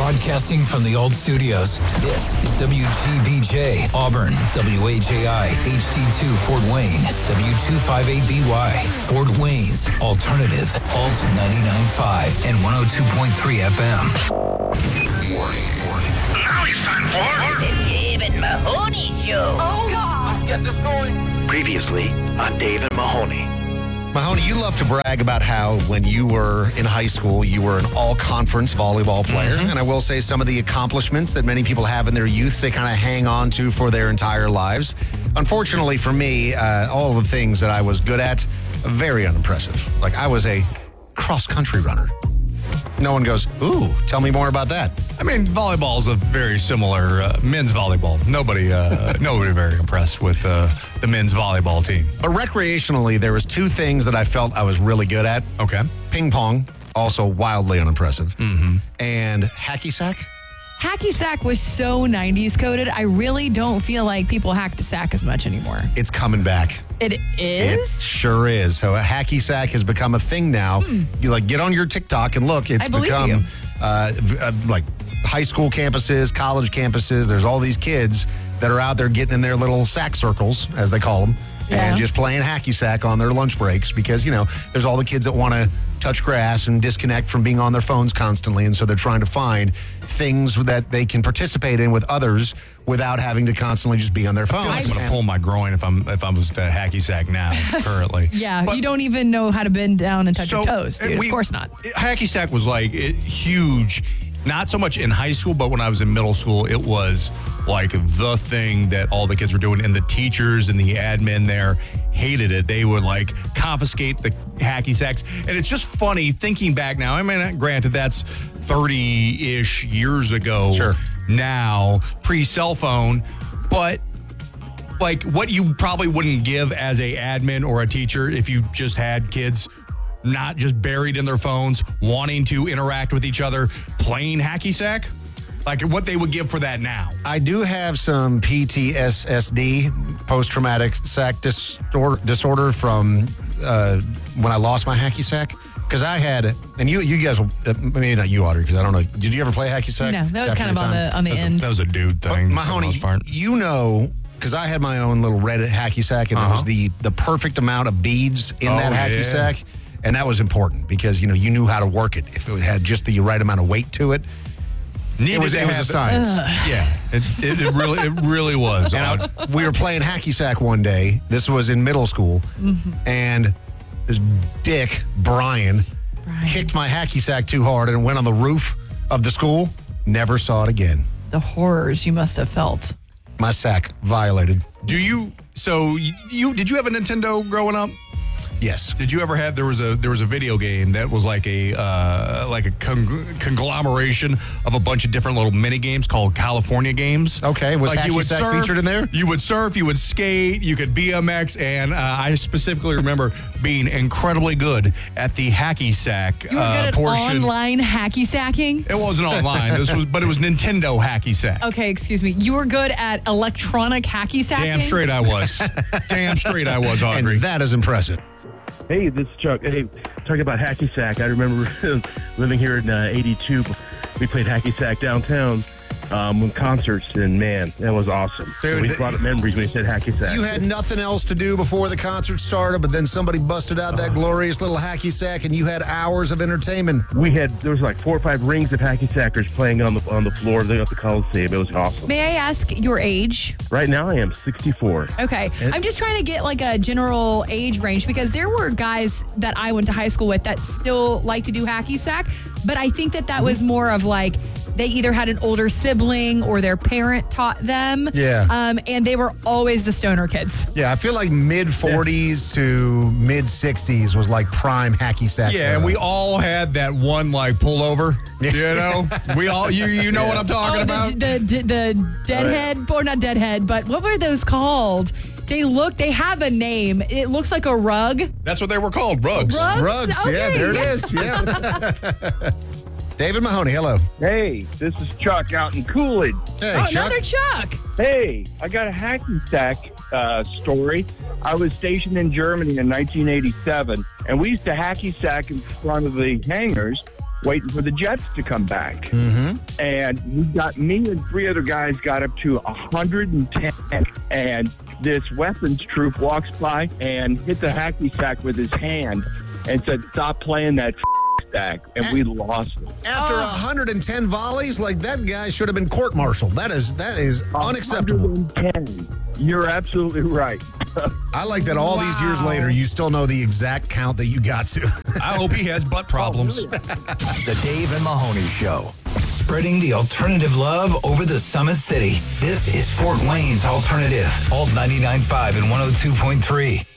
Broadcasting from the old studios, this is WGBJ, Auburn, WAJI, HD2, Fort Wayne, W258BY, Fort Wayne's Alternative, Alt 99.5 and 102.3 FM. Warning. Now it's time for The Dave and Mahoney Show. Oh, God. Let's get this going. Previously on Dave and Mahoney. Mahoney, you love to brag about how when you were in high school, you were an all-conference volleyball player. And I will say some of the accomplishments that many people have in their youth, they kind of hang on to for their entire lives. Unfortunately for me, all the things that I was good at, very unimpressive. Like I was a cross-country runner. No one goes, ooh, tell me more about that. I mean, volleyball's a very similar men's volleyball. Nobody very impressed with the men's volleyball team. But recreationally, there was two things that I felt I was really good at. Okay. Ping pong, also wildly unimpressive. And hacky sack. Hacky sack was so 90s coded. I really don't feel like people hack the sack as much anymore. It's coming back. It It is? sure is. So a hacky sack has become a thing now. You get on your TikTok and look. It's I believe become you. like high school campuses, college campuses. There's all these kids that are out there getting in their little sack circles, as they call them, Yeah. and just playing hacky sack on their lunch breaks because, there's all the kids that want to touch grass and disconnect from being on their phones constantly. And so they're trying to find things that they can participate in with others without having to constantly just be on their I feel phones. like I'm gonna pull my groin if I was the hacky sack now currently. Yeah, But- you don't even know how to bend down and touch your toes, dude. Of course not. Hacky sack was like huge, not so much in high school, but when I was in middle school, it was like the thing that all the kids were doing, and the teachers and the admin there hated it. They would like confiscate the hacky sacks, and it's just funny thinking back now. I mean, granted, that's 30-ish years ago. Sure. Now, pre-cell phone, but like what you probably wouldn't give as a admin or a teacher if you just had kids not just buried in their phones, wanting to interact with each other, playing hacky sack, like what they would give for that now. I do have some PTSD, post-traumatic sack disorder from when I lost my hacky sack. Because I had, and you guys, maybe not you, Audrey, because I don't know. Did you ever play hacky sack? No, that was after kind of your time? on the end. That was a dude thing. Mahoney, because I had my own little red hacky sack, and there was the perfect amount of beads in that hacky sack. And that was important because, you knew how to work it. If it had just the right amount of weight to it, it was a science. Yeah, it really was. And we were playing hacky sack one day. This was in middle school. And this dick, Brian, kicked my hacky sack too hard and went on the roof of the school. Never saw it again. The horrors you must have felt. My sack violated. Did you have a Nintendo growing up? Yes. Did you ever have? There was a video game that was like a conglomeration of a bunch of different little mini games called California games. Okay, was like hacky sack featured in there? You would surf, you would skate, you could BMX, and I specifically remember being incredibly good at the hacky sack You were good at portion. online hacky sacking? It wasn't online. But it was Nintendo hacky sack. Okay, excuse me. You were good at electronic hacky sacking? Damn straight I was. Damn straight I was, Audrey. And that is impressive. Hey, this is Chuck. Hey, talking about hacky sack. I remember living here in 82. We played hacky sack downtown with concerts, and man, that was awesome. Dude, we brought up memories when you said hacky sack. You had nothing else to do before the concert started, but then somebody busted out that glorious little hacky sack, and you had hours of entertainment. There was like 4 or 5 rings of hacky sackers playing on the floor of the Coliseum. It was awesome. May I ask your age? Right now, I am 64. Okay. I'm just trying to get like a general age range because there were guys that I went to high school with that still like to do hacky sack, but I think that was more of like they either had an older sibling or their parent taught them. Yeah. And they were always the stoner kids. Yeah, I feel like mid-40s to mid-60s was like prime hacky sack. Yeah, and we all had that one like pullover. We all you know what I'm talking about. The deadhead, or not deadhead, but what were those called? They have a name. It looks like a rug. That's what they were called, rugs. Rugs, Okay. yeah, there it is. Yeah. David Mahoney, hello. Hey, this is Chuck out in Coolidge. Hey, Oh, Chuck. another Chuck. Hey, I got a hacky sack story. I was stationed in Germany in 1987, and we used to hacky sack in front of the hangars waiting for the Jets to come back. And me and 3 other guys got up to 110. And this weapons troop walks by and hit the hacky sack with his hand and said, "Stop playing that stack." And we lost it. After 110 volleys, like that guy should have been court-martialed. That is unacceptable. 110. You're absolutely right. I like that all these years later, you still know the exact count that you got to. I hope he has butt problems. The Dave and Mahoney Show. Spreading the alternative love over the Summit City. This is Fort Wayne's Alternative. Alt 99.5 and 102.3.